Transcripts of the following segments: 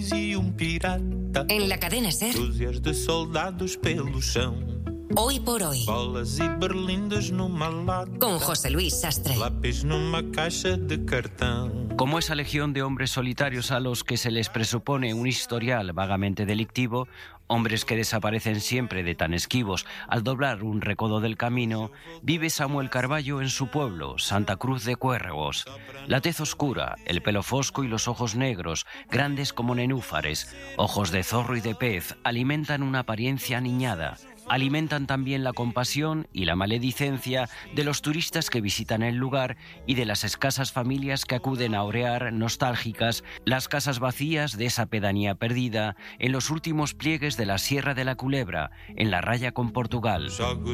En la cadena SER, Hoy por Hoy, con José Luis Sastre. Como esa legión de hombres solitarios a los que se les presupone un historial vagamente delictivo, hombres que desaparecen siempre de tan esquivos al doblar un recodo del camino, vive Samuel Carballo en su pueblo, Santa Cruz de Cuérregos. La tez oscura, el pelo fosco y los ojos negros, grandes como nenúfares, ojos de zorro y de pez, alimentan una apariencia aniñada. Alimentan también la compasión y la maledicencia de los turistas que visitan el lugar y de las escasas familias que acuden a orear, nostálgicas, las casas vacías de esa pedanía perdida en los últimos pliegues de la Sierra de la Culebra, en la raya con Portugal.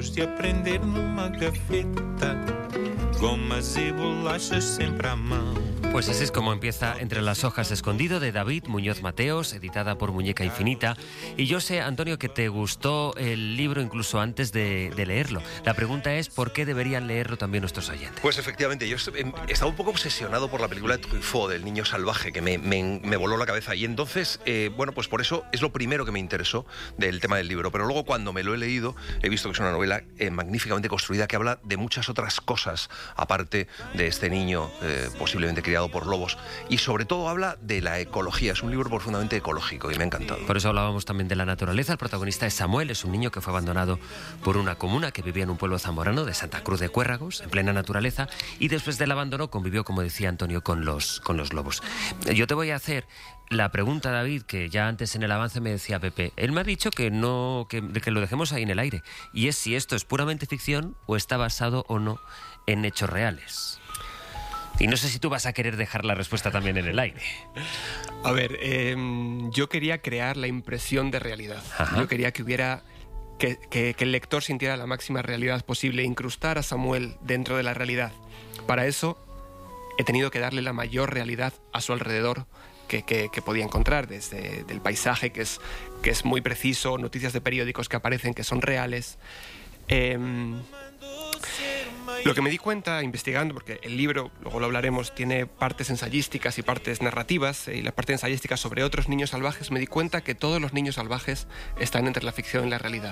Pues así es como empieza Entre las hojas escondido, de David Muñoz Mateos, editada por Muñeca Infinita. Y yo sé, Antonio, que te gustó el libro incluso antes de leerlo. La pregunta es, ¿por qué deberían leerlo también nuestros oyentes? Pues efectivamente, yo estaba un poco obsesionado por la película de Truffaut, del niño salvaje, que me voló la cabeza. Y entonces, bueno, pues por eso es lo primero que me interesó del tema del libro. Pero luego, cuando me lo he leído, he visto que es una novela magníficamente construida, que habla de muchas otras cosas, aparte de este niño posiblemente criado por lobos, y sobre todo habla de la ecología. Es un libro profundamente ecológico y me ha encantado. Por eso hablábamos también de la naturaleza. El protagonista es Samuel, es un niño que fue abandonado por una comuna que vivía en un pueblo zamorano de Santa Cruz de Cuérregos, en plena naturaleza, y después del abandono convivió, como decía Antonio, con los lobos. Yo te voy a hacer la pregunta, David, que ya antes en el avance me decía Pepe. Él me ha dicho que no, que lo dejemos ahí en el aire, y es si esto es puramente ficción o está basado o no en hechos reales. Y no sé si tú vas a querer dejar la respuesta también en el aire. A ver, yo quería crear la impresión de realidad. Ajá. Yo quería que hubiera... Que el lector sintiera la máxima realidad posible, incrustar a Samuel dentro de la realidad. Para eso he tenido que darle la mayor realidad a su alrededor que podía encontrar, desde el paisaje, que es muy preciso, noticias de periódicos que aparecen que son reales. Lo que me di cuenta investigando, porque el libro, luego lo hablaremos, tiene partes ensayísticas y partes narrativas, y la parte ensayística sobre otros niños salvajes, me di cuenta que todos los niños salvajes están entre la ficción y la realidad.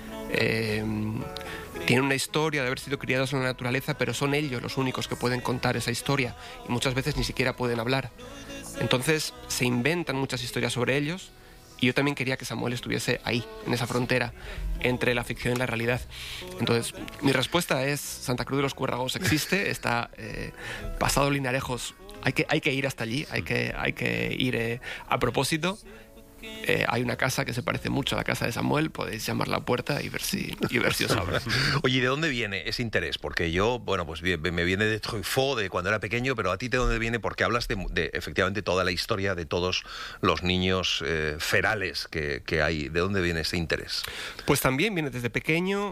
Tienen una historia de haber sido criados en la naturaleza, pero son ellos los únicos que pueden contar esa historia, y muchas veces ni siquiera pueden hablar. Entonces se inventan muchas historias sobre ellos, y yo también quería que Samuel estuviese ahí, en esa frontera entre la ficción y la realidad. Entonces, mi respuesta es: Santa Cruz de los Cuérregos existe, está pasado Linarejos. Hay que ir hasta allí, hay que ir a propósito. Hay una casa que se parece mucho a la casa de Samuel, podéis llamar la puerta y ver si os abre. Oye, ¿y de dónde viene ese interés? Porque yo, bueno, pues me viene de Truffaut, de cuando era pequeño, pero ¿a ti de dónde viene? Porque hablas de efectivamente toda la historia de todos los niños ferales que hay. ¿De dónde viene ese interés? Pues también viene desde pequeño,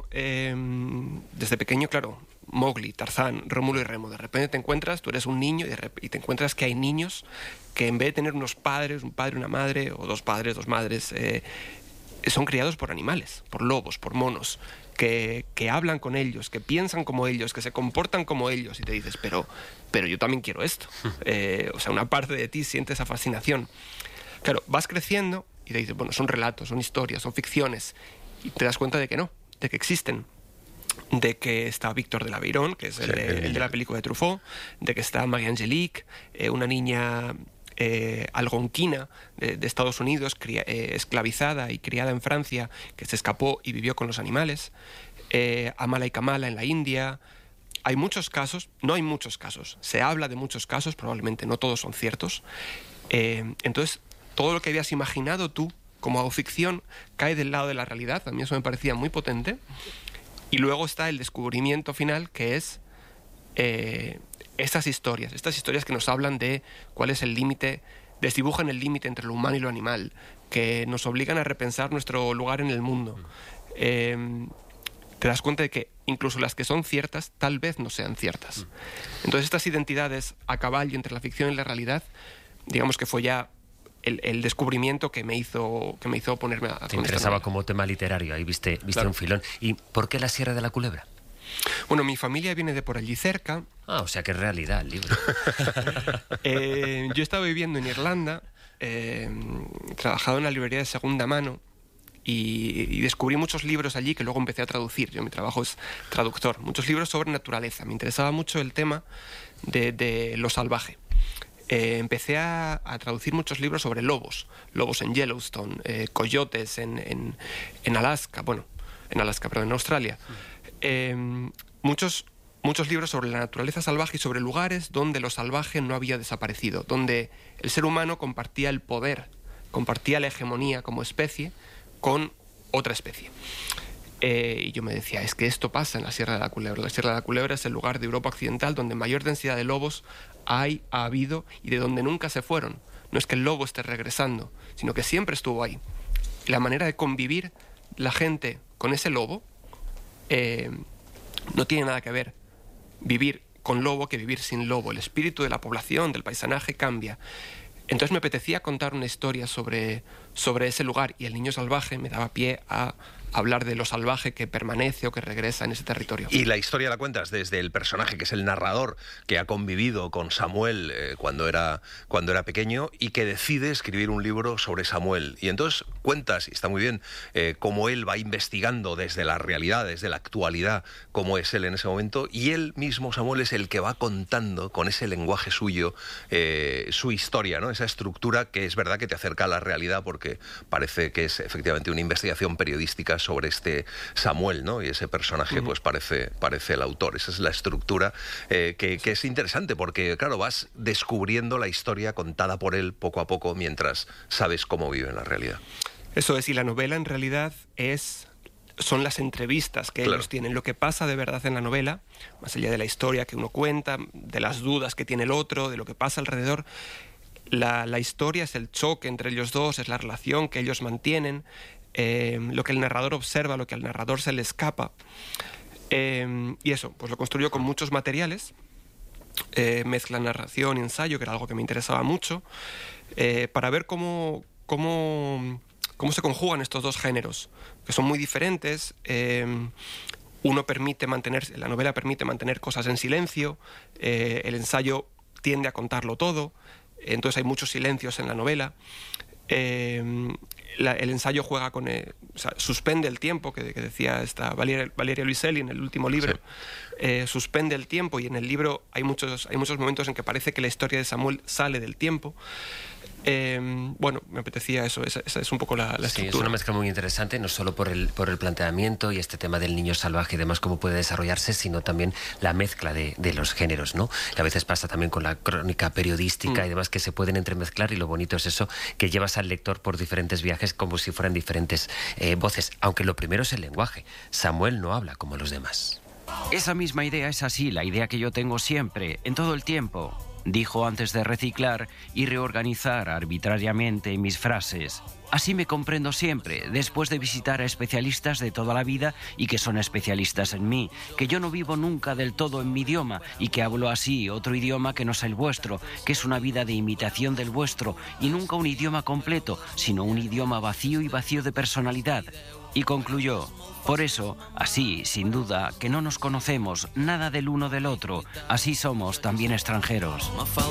claro. Mowgli, Tarzán, Rómulo y Remo. De repente te encuentras, tú eres un niño y te encuentras que hay niños que en vez de tener unos padres, un padre, una madre, o dos padres, dos madres, son criados por animales, por lobos, por monos, que hablan con ellos, que piensan como ellos, que se comportan como ellos, y te dices, pero yo también quiero esto. O sea, una parte de ti siente esa fascinación. Claro, vas creciendo y te dices, bueno, son relatos, son historias, son ficciones, y te das cuenta de que no, de que existen. De que está Víctor de l'Aveyron, que es el de la película de Truffaut, de que está Marie-Angélique, una niña algonquina de Estados Unidos, esclavizada y criada en Francia, que se escapó y vivió con los animales, Amala y Kamala en la India. Hay muchos casos, no hay muchos casos, se habla de muchos casos, probablemente no todos son ciertos. Entonces, todo lo que habías imaginado tú como ficción cae del lado de la realidad. A mí eso me parecía muy potente. Y luego está el descubrimiento final, que es estas historias que nos hablan de cuál es el límite, desdibujan el límite entre lo humano y lo animal, que nos obligan a repensar nuestro lugar en el mundo. Te das cuenta de que incluso las que son ciertas tal vez no sean ciertas. Entonces estas identidades a caballo entre la ficción y la realidad, digamos que fue ya el descubrimiento que me hizo ponerme a... Te interesaba como tema literario, ahí viste claro. Un filón. ¿Y por qué la Sierra de la Culebra? Bueno, mi familia viene de por allí cerca. Ah, o sea que es realidad el libro. Yo estaba viviendo en Irlanda trabajado en la librería de segunda mano y descubrí muchos libros allí que luego empecé a traducir. Mi trabajo es traductor. Muchos libros sobre naturaleza. Me interesaba mucho el tema de lo salvaje. Empecé a traducir muchos libros sobre lobos en Yellowstone, coyotes en Alaska, en Australia. Muchos libros sobre la naturaleza salvaje y sobre lugares donde lo salvaje no había desaparecido, donde el ser humano compartía el poder, compartía la hegemonía como especie con otra especie. Y yo me decía, es que esto pasa en la Sierra de la Culebra. La Sierra de la Culebra es el lugar de Europa Occidental donde mayor densidad de lobos ha habido y de donde nunca se fueron. No es que el lobo esté regresando, sino que siempre estuvo ahí. Y la manera de convivir la gente con ese lobo no tiene nada que ver vivir con lobo que vivir sin lobo. El espíritu de la población, del paisanaje, cambia. Entonces me apetecía contar una historia sobre ese lugar y El niño salvaje me daba pie a hablar de lo salvaje que permanece o que regresa en ese territorio. Y la historia la cuentas desde el personaje que es el narrador, que ha convivido con Samuel cuando era pequeño y que decide escribir un libro sobre Samuel. Y entonces cuentas, y está muy bien, cómo él va investigando desde la realidad, desde la actualidad, cómo es él en ese momento, y él mismo, Samuel, es el que va contando con ese lenguaje suyo su historia, ¿no? Esa estructura que es verdad que te acerca a la realidad porque parece que es efectivamente una investigación periodística sobre este Samuel, ¿no? Y ese personaje pues parece el autor. Esa es la estructura que es interesante porque, claro, vas descubriendo la historia contada por él poco a poco mientras sabes cómo vive en la realidad. Eso es, y la novela en realidad son las entrevistas que ellos tienen. Lo que pasa de verdad en la novela, más allá de la historia que uno cuenta, de las dudas que tiene el otro, de lo que pasa alrededor, la historia es el choque entre ellos dos, es la relación que ellos mantienen, lo que el narrador observa, lo que al narrador se le escapa. Y eso, pues lo construyó con muchos materiales, mezcla narración y ensayo, que era algo que me interesaba mucho, para ver cómo se conjugan estos dos géneros, que son muy diferentes. La novela permite mantener cosas en silencio, el ensayo tiende a contarlo todo, entonces hay muchos silencios en la novela. El ensayo juega con... suspende el tiempo, que decía Valeria Luiselli en el último libro. Sí. Suspende el tiempo, y en el libro hay muchos momentos en que parece que la historia de Samuel sale del tiempo. Me apetecía eso, esa es un poco la estructura. Es una mezcla muy interesante, no solo por el planteamiento y este tema del niño salvaje y demás, cómo puede desarrollarse, sino también la mezcla de los géneros, ¿no? Y a veces pasa también con la crónica periodística y demás, que se pueden entremezclar, y lo bonito es eso, que llevas al lector por diferentes viajes como si fueran diferentes voces, aunque lo primero es el lenguaje. Samuel no habla como los demás. Esa misma idea es así, la idea que yo tengo siempre, en todo el tiempo. Dijo antes de reciclar y reorganizar arbitrariamente mis frases. Así me comprendo siempre, después de visitar a especialistas de toda la vida y que son especialistas en mí, que yo no vivo nunca del todo en mi idioma y que hablo así otro idioma que no es el vuestro, que es una vida de imitación del vuestro y nunca un idioma completo, sino un idioma vacío y vacío de personalidad. Y concluyó, por eso, así, sin duda, que no nos conocemos nada del uno del otro, así somos también extranjeros.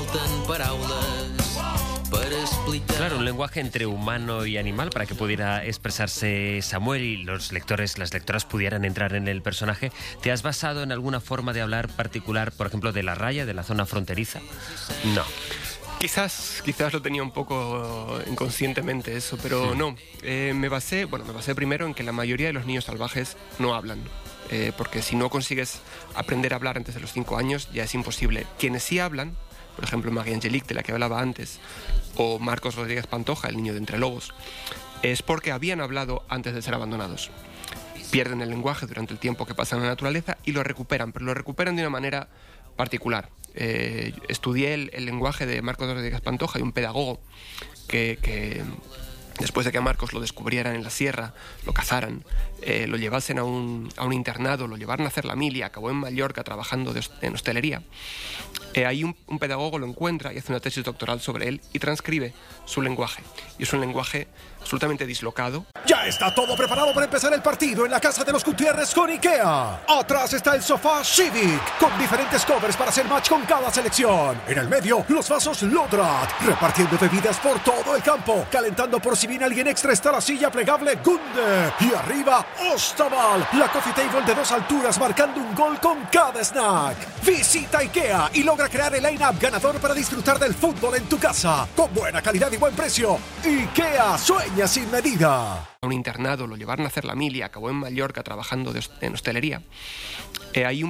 Claro, un lenguaje entre humano y animal para que pudiera expresarse Samuel y las lectoras pudieran entrar en el personaje. ¿Te has basado en alguna forma de hablar particular, por ejemplo, de la raya, de la zona fronteriza? No. Quizás lo tenía un poco inconscientemente eso, pero no. Me basé primero en que la mayoría de los niños salvajes no hablan, porque si no consigues aprender a hablar antes de los 5 años ya es imposible. Quienes sí hablan, por ejemplo María Angelique, de la que hablaba antes, o Marcos Rodríguez Pantoja, el niño de Entre Lobos, es porque habían hablado antes de ser abandonados. Pierden el lenguaje durante el tiempo que pasan en la naturaleza y lo recuperan, pero lo recuperan de una manera particular. Estudié el lenguaje de Marcos Rodríguez Pantoja y un pedagogo que después de que a Marcos lo descubrieran en la sierra, lo cazaran, lo llevasen a un internado, lo llevaran a hacer la mili, acabó en Mallorca trabajando en hostelería. Ahí un pedagogo lo encuentra y hace una tesis doctoral sobre él y transcribe su lenguaje. Y es un lenguaje absolutamente dislocado. Ya está todo preparado para empezar el partido en la casa de los Gutiérrez con IKEA. Atrás está el sofá Civic, con diferentes covers para hacer match con cada selección. En el medio, los vasos Lodrat, repartiendo bebidas por todo el campo. Calentando por si viene alguien extra está la silla plegable Gunde. Y arriba, Ostaval, la coffee table de 2 alturas marcando un gol con cada snack. Visita IKEA y logra crear el line-up ganador para disfrutar del fútbol en tu casa. Con buena calidad y buen precio. IKEA, sueña sin medida. A un internado, lo llevaron a hacer la mili, acabó en Mallorca trabajando en hostelería. Ahí